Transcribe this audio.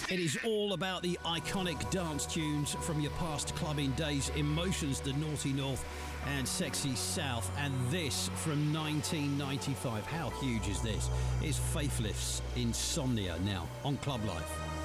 It is all about the iconic dance tunes from your past clubbing days, Emotions, The Naughty North and Sexy South, and this from 1995. How huge is this? It's Faithless Insomnia now on Club Life.